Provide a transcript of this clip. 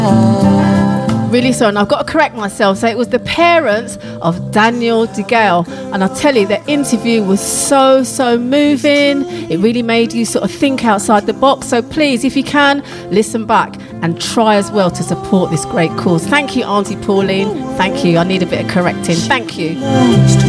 Really sorry, and I've got to correct myself. So it was the parents of Daniel DeGale, and I'll tell you, the interview was so moving. It really made you sort of think outside the box. So please, if you can, listen back and try as well to support this great cause. Thank you, Auntie Pauline. Thank you. I need a bit of correcting. Thank you.